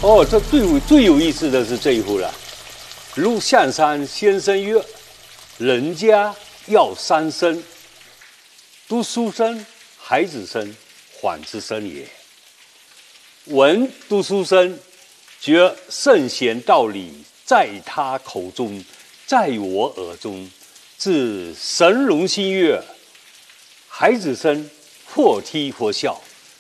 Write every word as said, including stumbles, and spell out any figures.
哦，这最最有意思的是这一户了。陆象山先生曰：“人家要三生，读书生、孩子生、缓之生也。闻读书生，觉圣贤道理在他口中，在我耳中，自神龙心悦。孩子生或踢或笑，